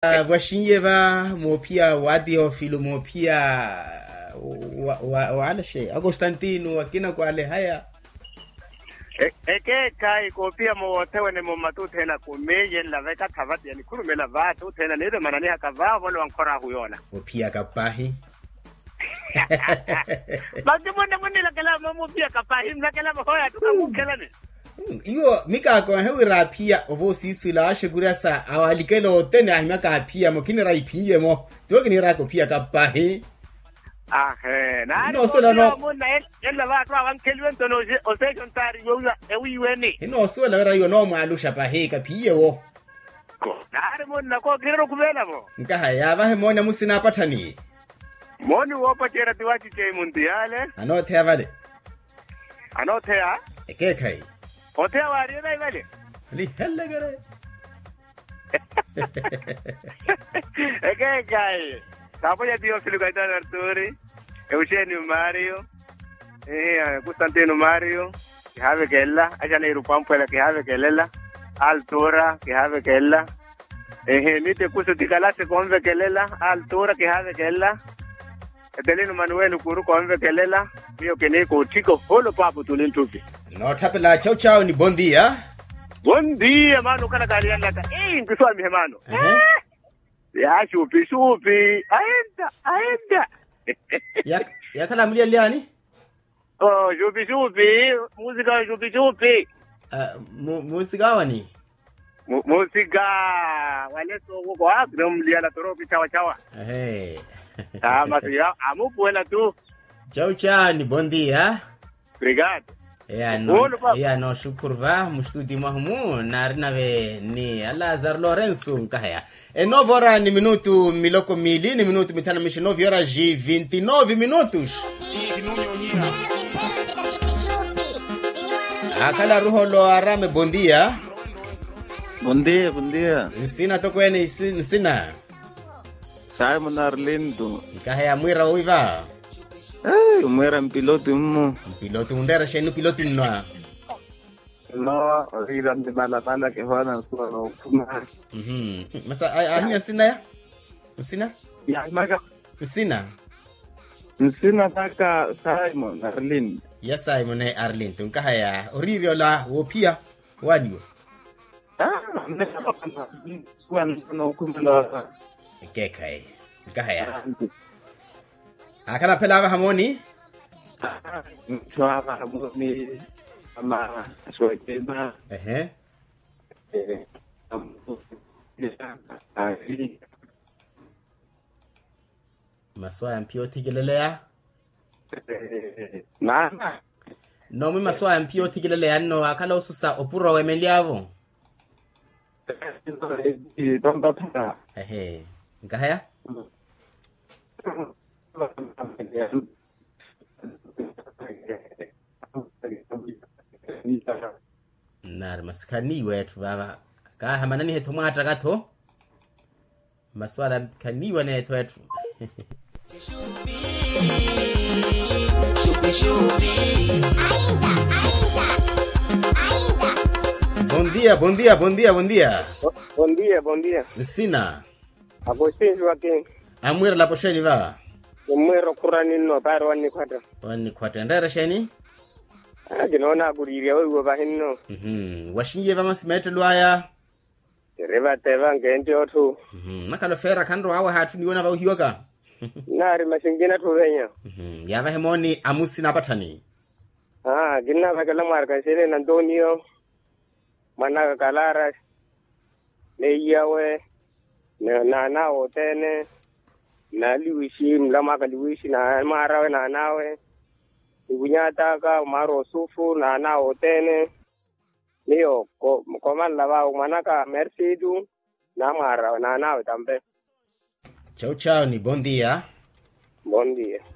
Washinye ba mo pia wadi o filo mo pia wala she Agostantino akina kwale haya eke kai ko pia mo tewe mo matu tena ko meje la veka thavati yani kurumela vatu tena nile manani hakava vole wankora huyona mo pia kapahi Bakti mo la kala mo pia kapahi mnakala hoya tukamukela ne iyo mika ko hewira pia ovo siswila ashegura sa awalikelo tene ahima ka pia mo kinira ipie mo to kinira ko pia kapahi na no so no mo na ella va twa wan kelwen to no o se contari yo wi weni no so la rayo no malusha pahe ka pie wo na mo na ko kirero kubela mo nka haya ba he mo na musina patani moni wo patera diwati ke mundiale anothea vale anothea eke kai othea wari na vale li helle gare eke kai sapo ya dio Filigaita Arturi Eugenio Mario Constantino Mario que have kella ajana irupampo que have kelela altura que have kella nite kuso tikalase konve kelela altura que have kella Edelino Manuel Kuru konve kelela mio keneko chico holo papo tulintupi no tapela chao ni bon dia mano kana kalianda ngiswa mihemano ya shupi aenda ya kana mlia liani shupi muzika shupi musika wani musika wale so ko agrom liala toropi chawa masia amupuela tu chao ni bon dia obrigado no shukurva mustudi mahmu narnave ni Lazar Lorenzo nkaya novora ni minuto miloko mili ni minuto mitano mishi 9 horas e 29 minutos akala ruholo arame bon dia nsina tokweni nsina Simon Arlindo nkaya mwira uiva umwera mpiloto undera shenu piloto nwa no rira ndimala ke hana so kuma masa ahnya sina ya maga sina taka Simon Arlindo ya Simon Arlindo nkaya oririo la wopia wadiwo no kuma kekai nkaya akala pelava hamoni chwa hamoni ama soitema maswaya mpio tigelelea nana no mi maswaya mpio tigelelea no akala ususa opuro wemeliavo nkaya nar maskani wetu baba ka hamanani heto mwata gato maswala kani wane heto wetu Bon dia. Sina. Agostinho aqui. Amwira la posheni va. Mwero kurani no paro wani kwata ndara sheni. Ginaona guriria wewe bahinno. Washinye va masimete lwaya. Reba teva ngende otu. Nakalo fera kando awa hatu niona va uhiwaka. Nari masingina tuvenya. Yava hemoni amusi na patani. Gina bakala marka sele Antonio. Manaka Kalara. Neyawe. Na otene. Na liwishi mlama kaliwishi na marawe na nawe unyata ka maro sufu na otene niyo ko malla ba manaka merci du na marawe na nawe tambe chao ni bon dia